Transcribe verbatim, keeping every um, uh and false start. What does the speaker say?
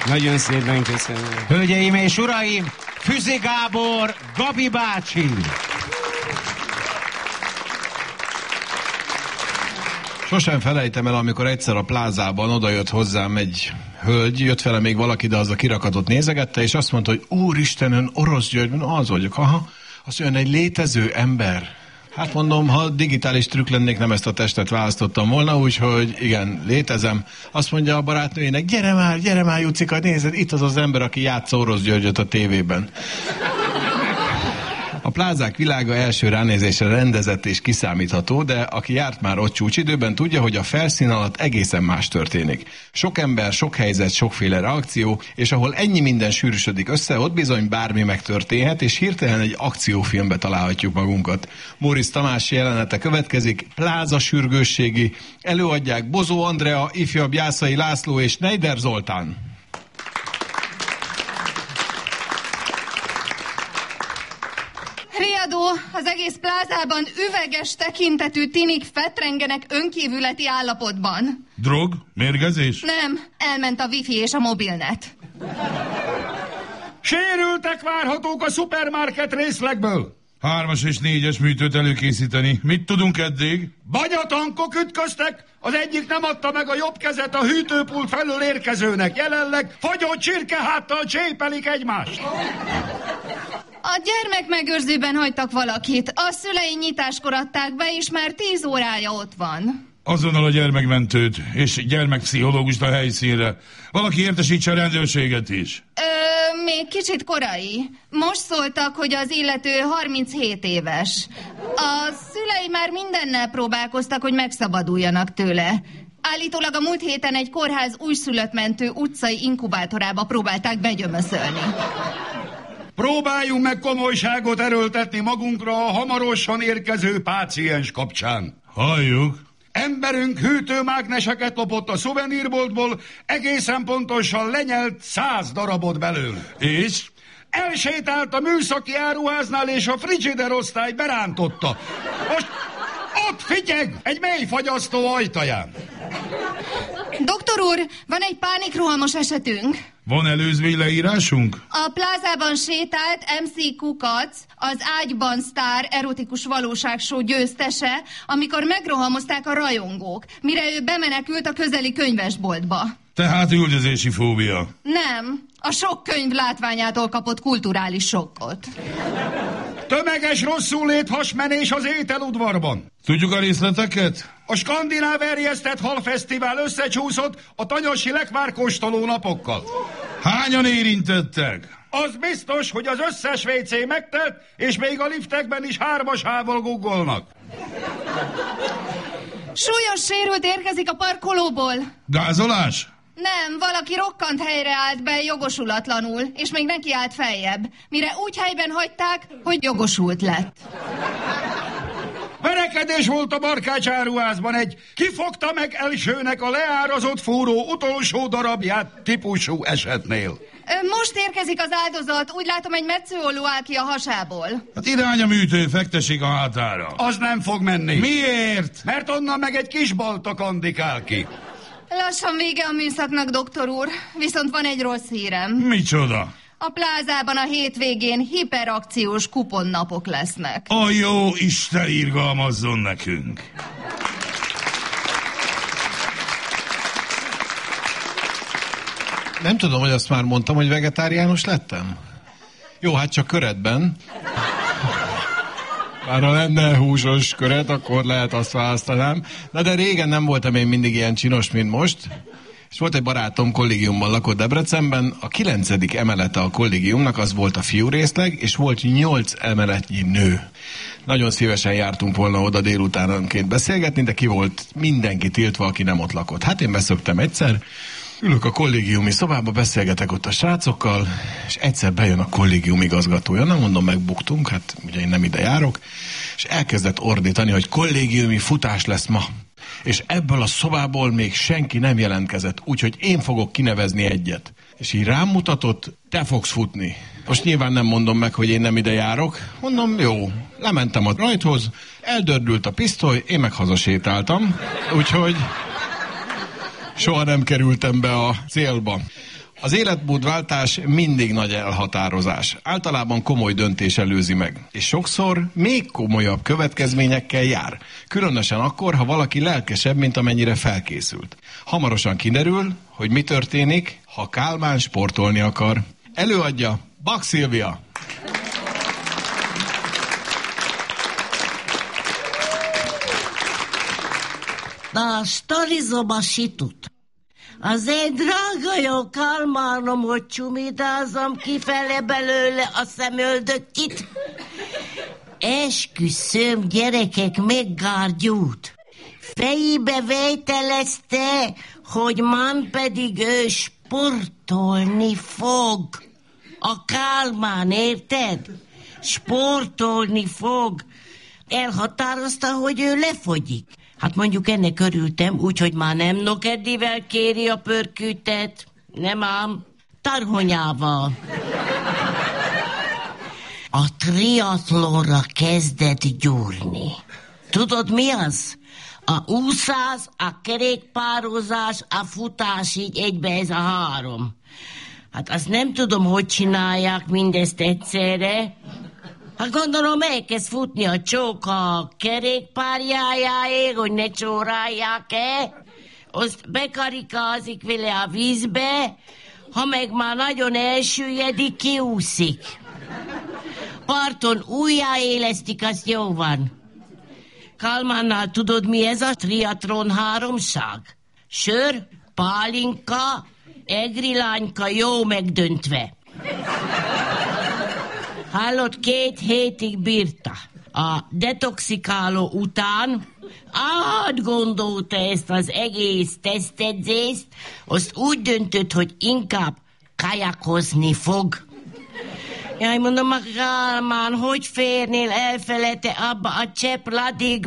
Nagyon szépen köszönöm. Hölgyeim és uraim, Füzi Gábor, Gabi bácsi! Sosem felejtem el, amikor egyszer a plázában odajött hozzám egy hölgy, jött vele még valaki, de az a kirakatot nézegette, és azt mondta, hogy Úristen, Orosz György, az vagyok, aha, azt mondja, egy létező ember. Hát mondom, ha digitális trükk lennék, nem ezt a testet választottam volna, úgyhogy igen, létezem. Azt mondja a barátnőjének, gyere már, gyere már, Jucika, nézed, itt az az ember, aki játsza Orosz Györgyöt a tévében. A plázák világa első ránézésre rendezett és kiszámítható, de aki járt már ott csúcsidőben, tudja, hogy a felszín alatt egészen más történik. Sok ember, sok helyzet, sokféle reakció, és ahol ennyi minden sűrűsödik össze, ott bizony bármi megtörténhet, és hirtelen egy akciófilmbe találhatjuk magunkat. Móricz Tamás jelenete következik, pláza sürgősségi, előadják Bozó Andrea, ifjabb Jászai László és Neider Zoltán. Riadó, az egész plázában üveges tekintetű tinik fetrengenek önkívületi állapotban. Drog? Mérgezés? Nem, elment a wifi és a mobilnet. Sérültek várhatók a szupermarket részlegből. Hármas és négyes műtőt előkészíteni. Mit tudunk eddig? Banyatankok ütköztek, az egyik nem adta meg a jobb kezet a hűtőpult felől érkezőnek. Jelenleg fagyott csirkeháttal csépelik egymást. A gyermekmegőrzőben hagytak valakit. A szülei nyitáskor adták be, és már tíz órája ott van. Azonnal a gyermekmentőt és gyermekpszichológust a helyszínre. Valaki értesítse a rendőrséget is. Ö, még kicsit korai. Most szóltak, hogy az illető harminchét éves. A szülei már mindennel próbálkoztak, hogy megszabaduljanak tőle. Állítólag a múlt héten egy kórház újszülöttmentő utcai inkubátorába próbálták begyömöszölni. Próbáljunk meg komolyságot erőltetni magunkra a hamarosan érkező páciens kapcsán. Halljuk. Emberünk hűtőmágneseket lopott a szuvenírboltból, egészen pontosan lenyelt száz darabot belőle. És? Elsétált a műszaki áruháznál, és a frigider osztály berántotta. Most ott fityeg egy mélyfagyasztó ajtaján. Doktor úr, van egy pánikrohamos esetünk. Van előzmény leírásunk? A plázában sétált em cé Kukac, az Ágyban sztár erotikus valóságshow győztese, amikor megrohamozták a rajongók, mire ő bemenekült a közeli könyvesboltba. Tehát üldözési fóbia. Nem, a sok könyv látványától kapott kulturális sokkot. Tömeges rosszul hasmenés az ételudvarban. Tudjuk a részleteket? A skandináv erjesztett halfesztivál összecsúszott a tanyasi lekvárkóstoló napokkal. Hányan érintettek? Az biztos, hogy az összes vé cé megtelt, és még a liftekben is hármas hával guggolnak. Súlyos sérült érkezik a parkolóból. Gázolás? Nem, valaki rokkant helyre állt be jogosulatlanul, és még neki állt feljebb, mire úgy helyben hagyták, hogy jogosult lett. Verekedés volt a Barkács áruházban, egy kifogta meg elsőnek a leárazott fúró utolsó darabját típusú esetnél. Most érkezik az áldozat, úgy látom egy metszőolló áll ki a hasából. Hát irány a műtő, fektessék a hátára. Az nem fog menni. Miért? Mert onnan meg egy kis balta kandikál ki. Lassan vége a műszaknak, doktor úr, viszont van egy rossz hírem. Micsoda? A plázában a hétvégén hiperakciós kuponnapok lesznek. A jó Isten irgalmazzon nekünk! Nem tudom, hogy azt már mondtam, hogy vegetáriánus lettem. Jó, hát csak köretben. Már ha lenne húsos köret, akkor lehet azt választanám. Na de régen nem voltam én mindig ilyen csinos, mint most. És volt egy barátom, kollégiumban lakott Debrecenben, a kilencedik emelete a kollégiumnak az volt a fiú részleg, és volt nyolc emeletnyi nő. Nagyon szívesen jártunk volna oda délutánonként beszélgetni, de ki volt mindenki tiltva, aki nem ott lakott. Hát én beszöktem egyszer, ülök a kollégiumi szobába, beszélgetek ott a srácokkal, és egyszer bejön a kollégium igazgatója, nem mondom, megbuktunk, hát ugye én nem ide járok, és elkezdett ordítani, hogy kollégiumi futás lesz ma. És ebből a szobából még senki nem jelentkezett, úgyhogy én fogok kinevezni egyet. És így rám mutatott, te fogsz futni. Most nyilván nem mondom meg, hogy én nem ide járok. Mondom, jó. Lementem a rajthoz, eldördült a pisztoly, én meg hazasétáltam. Úgyhogy soha nem kerültem be a célba. Az életmódváltás mindig nagy elhatározás. Általában komoly döntés előzi meg. És sokszor még komolyabb következményekkel jár. Különösen akkor, ha valaki lelkesebb, mint amennyire felkészült. Hamarosan kiderül, hogy mi történik, ha Kálmán sportolni akar. Előadja Bak Szilvia. Na, sztorizom a situt. Az én drága jó Kálmánom, hogy csumidázom kifele belőle a szemöldökit. Esküszöm, gyerekek, meggárgyút. Fejébe vételezte, hogy man pedig ő sportolni fog. A Kálmán, érted? Sportolni fog. Elhatározta, hogy ő lefogyik. Hát mondjuk ennek örültem, úgyhogy már nem nokeddivel kéri a pörkűtet, nem ám, tarhonyával. A triatlonra kezdett gyúrni. Tudod mi az? A úszás, a kerékpározás, a futás, így egybe ez a három. Hát azt nem tudom, hogy csinálják mindezt egyszerre. Hát gondolom, elkezd futni a csók a kerékpárjájáért, hogy ne csórálják-e. Azt bekarikázik vele a vízbe, ha meg már nagyon elsüllyedi, kiúszik. Parton újjáélesztik, azt jó van. Kálmánnál tudod, mi ez a triatlon háromság? Sör, pálinka, egrilányka jó megdöntve. Hallott, két hétig bírta. A detoxikáló után átgondolta ezt az egész tesztedzést, azt úgy döntött, hogy inkább kajakozni fog. Jaj, mondom, a Kálmán, hogy férnél elfelete abba a csepp ladékba?